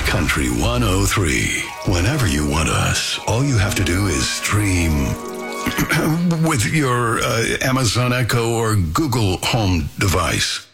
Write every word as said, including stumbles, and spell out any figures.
Country one oh three. Whenever you want us, all you have to do is stream with your uh, Amazon Echo or Google Home device.